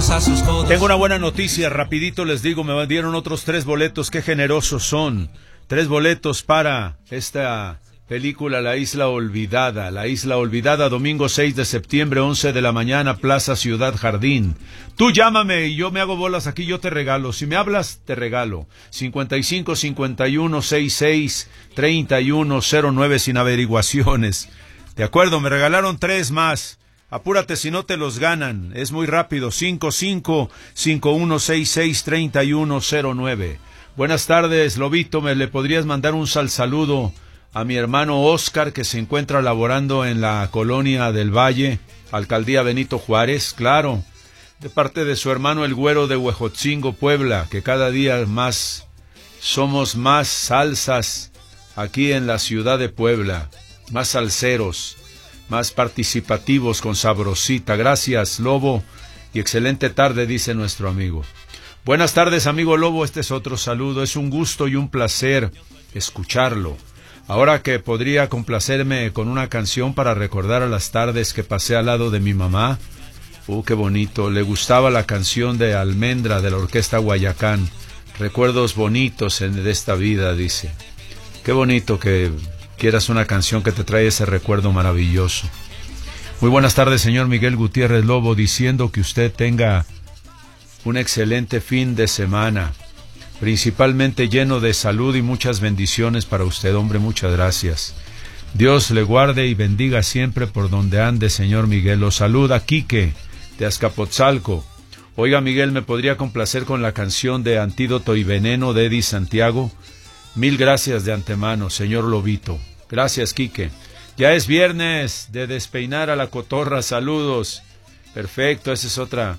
Tengo una buena noticia, rapidito les digo, me dieron otros 3 boletos, qué generosos son. 3 boletos para esta película La Isla Olvidada. La Isla Olvidada, domingo 6 de septiembre, 11 de la mañana, Plaza Ciudad Jardín. Tú llámame y yo me hago bolas aquí, yo te regalo. Si me hablas, te regalo. 55 51 66 31 09 sin averiguaciones. De acuerdo, me regalaron 3 más. Apúrate si no te los ganan. Es muy rápido. 55 51 66 31 09. Buenas tardes, Lobito. ¿Me le podrías mandar un saludo a mi hermano Oscar, que se encuentra laborando en la colonia del Valle, alcaldía Benito Juárez? Claro, de parte de su hermano el Güero de Huejotzingo, Puebla, que cada día más somos más salsas aquí en la ciudad de Puebla, más salseros, más participativos con Sabrosita. Gracias, Lobo, y excelente tarde, dice nuestro amigo. Buenas tardes, amigo Lobo, este es otro saludo. Es un gusto y un placer escucharlo. Ahora que podría complacerme con una canción para recordar a las tardes que pasé al lado de mi mamá. Qué bonito. Le gustaba la canción de Almendra de la Orquesta Guayacán. Recuerdos bonitos de esta vida, dice. Qué bonito que quieras una canción que te trae ese recuerdo maravilloso. Muy buenas tardes, señor Miguel Gutiérrez Lobo, diciendo que usted tenga un excelente fin de semana, principalmente lleno de salud y muchas bendiciones para usted, hombre, muchas gracias. Dios le guarde y bendiga siempre por donde ande, señor Miguel. Lo saluda Quique, de Azcapotzalco. Oiga, Miguel, ¿me podría complacer con la canción de Antídoto y Veneno de Eddie Santiago? Mil gracias de antemano, señor Lobito. Gracias, Quique. Ya es viernes de despeinar a la cotorra, saludos. Perfecto, esa es otra.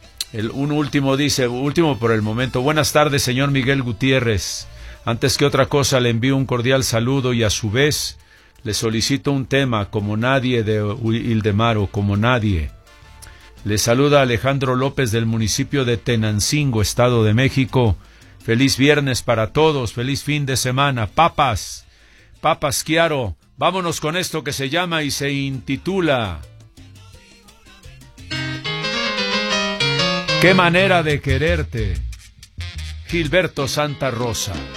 Un último dice, último por el momento. Buenas tardes, señor Miguel Gutiérrez. Antes que otra cosa le envío un cordial saludo y a su vez le solicito un tema, Como Nadie, de Ildemaro, Como Nadie. Le saluda Alejandro López del municipio de Tenancingo, Estado de México. Feliz viernes para todos, feliz fin de semana. Papas, Chiaro. Vámonos con esto que se llama y se intitula Qué manera de quererte, Gilberto Santa Rosa.